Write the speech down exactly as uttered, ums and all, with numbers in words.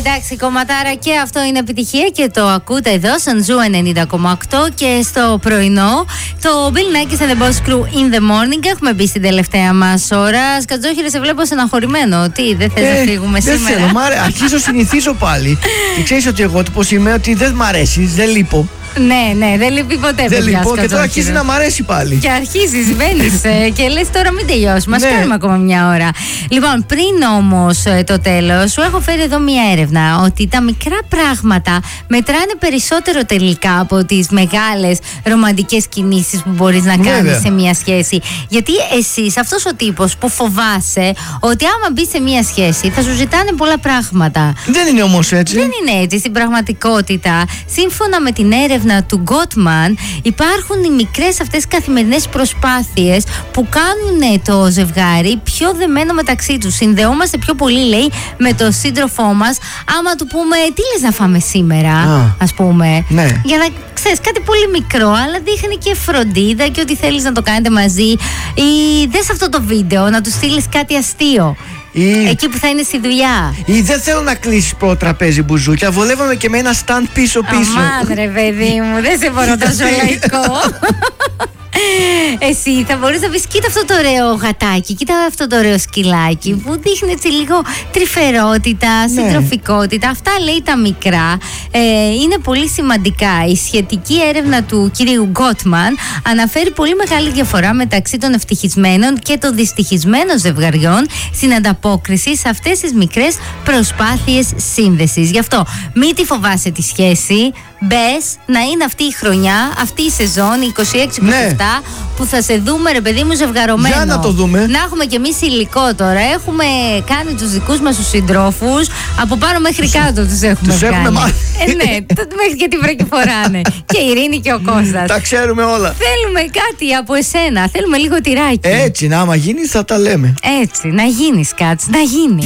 Εντάξει, κομματάρα, και αυτό είναι επιτυχία και το ακούτε εδώ στον Ζου ενενήντα κόμμα οκτώ και στο πρωινό. Το Bill Nackis and the Boss Crew in the morning. Έχουμε μπει στην τελευταία μας ώρα. Σκατζόχυρε, σε βλέπω στεναχωρημένο. Τι, δεν θες ε, να φύγουμε δεν σήμερα? Δεν θέλω, μ' αρέ... αρχίζω συνηθίζω πάλι. Και ξέρεις ότι εγώ πώς είμαι, ότι δεν μ' αρέσει, δεν λείπω. Ναι, ναι, δεν λείπει ποτέ. Δεν λείπω και τώρα αρχίζει να μ' αρέσει πάλι. Και αρχίζει, βαίνεις ε, και λες τώρα μην τελειώσουμε. Μας Ναι. κάνουμε ακόμα μια ώρα. Λοιπόν, πριν όμως ε, το τέλος, σου έχω φέρει εδώ μια έρευνα ότι τα μικρά πράγματα μετράνε περισσότερο τελικά από τις μεγάλες ρομαντικές κινήσεις που μπορείς να κάνεις Βέβαια. σε μια σχέση. Γιατί εσύ, αυτός ο τύπος που φοβάσαι ότι άμα μπει σε μια σχέση θα σου ζητάνε πολλά πράγματα. Δεν είναι όμως έτσι. Δεν είναι έτσι στην πραγματικότητα. Σύμφωνα με την έρευνα του Gottman, υπάρχουν οι μικρές αυτές καθημερινές προσπάθειες που κάνουν το ζευγάρι πιο δεμένο μεταξύ τους. Συνδεόμαστε πιο πολύ, λέει, με το σύντροφό μας άμα του πούμε τι λες να φάμε σήμερα, Α, ας πούμε. ναι. Για να ξέρεις κάτι πολύ μικρό, αλλά δείχνει και φροντίδα και ότι θέλεις να το κάνετε μαζί. Ή δες αυτό το βίντεο, να του στείλεις κάτι αστείο. Ή... Εκεί που θα είναι στη δουλειά. Ή δεν θέλω να κλείσει πρώτο τραπέζι μπουζούκια. Βολεύαμε και με ένα stand πίσω-πίσω. Αμάν ρε παιδί μου, δεν σε μπορώ τόσο λαϊκό. Εσύ θα μπορείς να πεις κοίτα αυτό το ωραίο γατάκι, κοίτα αυτό το ωραίο σκυλάκι που δείχνει έτσι λίγο τρυφερότητα, Ναι. συντροφικότητα. Αυτά, λέει, τα μικρά ε, είναι πολύ σημαντικά. Η σχετική έρευνα του κυρίου Gottman αναφέρει πολύ μεγάλη διαφορά μεταξύ των ευτυχισμένων και των δυστυχισμένων ζευγαριών στην ανταπόκριση σε αυτές τις μικρές προσπάθειες σύνδεσης. Γι' αυτό μην τη φοβάσαι τη σχέση. Μπες να είναι αυτή η χρονιά, αυτή η σεζόν, είκοσι έξι είκοσι επτά, ναι, που θα σε δούμε, ρε παιδί μου, ζευγαρωμένο. Για να το δούμε. Να έχουμε κι εμείς υλικό τώρα. Έχουμε κάνει τους δικούς μας τους συντρόφους. Από πάνω μέχρι κάτω τους έχουμε Τους κάνει. έχουμε μάθει. Ε, ναι, τότε μέχρι και τη βρέκη φοράνε. Και η Ειρήνη και ο Κώστας. Τα ξέρουμε όλα. Θέλουμε κάτι από εσένα. Θέλουμε λίγο τυράκι. Έτσι, να άμα γίνει θα τα λέμε. Έτσι, να γίνεις κάτι, να γίνει.